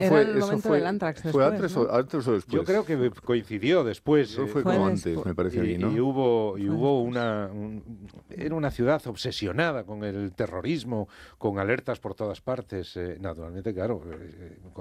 Era el momento del Antrax ¿Fue después, ¿no? antes o después? Yo creo que coincidió después. Eso fue Fue como después. antes, me parece a mí, ¿no? Y hubo después. era una ciudad obsesionada con el terrorismo, con alertas por todas partes. Naturalmente, claro,